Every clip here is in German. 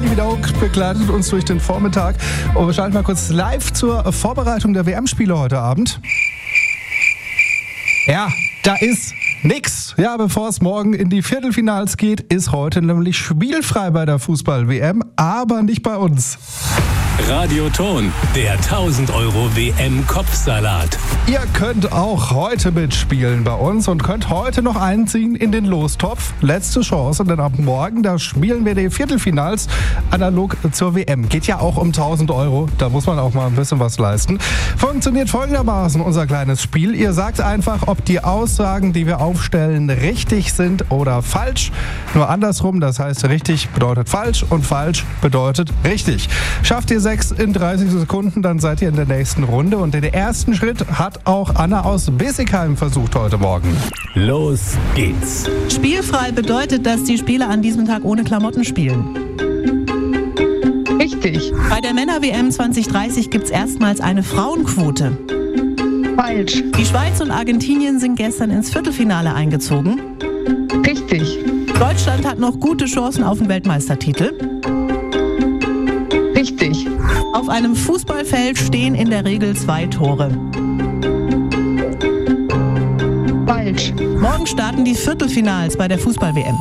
Svenny Wiedauk begleitet uns durch den Vormittag. Und wir schalten mal kurz live zur Vorbereitung der WM-Spiele heute Abend. Ja, da ist nix. Ja, bevor es morgen in die Viertelfinals geht, ist heute nämlich spielfrei bei der Fußball-WM, aber nicht bei uns. Radioton, der 1000 € WM-Kopfsalat. Ihr könnt auch heute mitspielen bei uns und könnt heute noch einziehen in den Lostopf. Letzte Chance, denn ab morgen, da spielen wir die Viertelfinals analog zur WM. Geht ja auch um 1000 €, da muss man auch mal ein bisschen was leisten. Funktioniert folgendermaßen unser kleines Spiel. Ihr sagt einfach, ob die Aussagen, die wir aufstellen, richtig sind oder falsch. Nur andersrum, das heißt richtig bedeutet falsch und falsch bedeutet richtig. Schafft ihr 6 in 30 Sekunden, dann seid ihr in der nächsten Runde. Und den ersten Schritt hat auch Anna aus Bissigheim versucht heute Morgen. Los geht's. Spielfrei bedeutet, dass die Spieler an diesem Tag ohne Klamotten spielen. Richtig. Bei der Männer-WM 2030 gibt es erstmals eine Frauenquote. Falsch. Die Schweiz und Argentinien sind gestern ins Viertelfinale eingezogen. Richtig. Deutschland hat noch gute Chancen auf den Weltmeistertitel. Richtig. Auf einem Fußballfeld stehen in der Regel 2 Tore. Falsch. Morgen starten die Viertelfinals bei der Fußball-WM.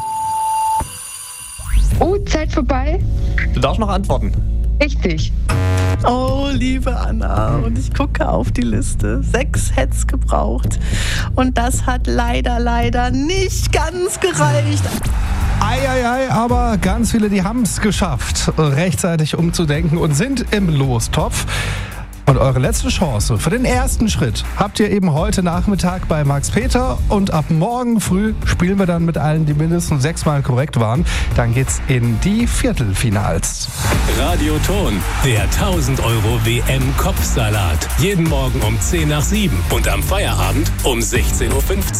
Oh, Zeit vorbei. Du darfst noch antworten. Richtig. Oh, liebe Anna, und ich gucke auf die Liste. 6 hätte es gebraucht. Und das hat leider nicht ganz gereicht. Eieiei, aber ganz viele, die haben es geschafft, rechtzeitig umzudenken und sind im Lostopf. Und eure letzte Chance für den ersten Schritt habt ihr eben heute Nachmittag bei Max Peter. Und ab morgen früh spielen wir dann mit allen, die mindestens 6-mal korrekt waren. Dann geht's in die Viertelfinals. Radioton, der 1000 € WM-Kopfsalat. Jeden Morgen um 10 nach 7 und am Feierabend um 16:15 Uhr.